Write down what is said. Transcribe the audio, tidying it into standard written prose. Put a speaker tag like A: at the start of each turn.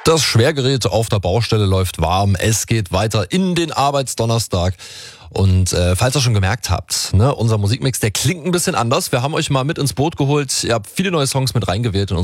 A: Das Schwergerät auf der Baustelle läuft warm. Es geht weiter in den Arbeitsdonnerstag. Und falls ihr schon gemerkt habt, ne, unser Musikmix, der klingt ein bisschen anders. Wir haben euch mal mit ins Boot geholt. Ihr habt viele neue Songs mit reingewählt in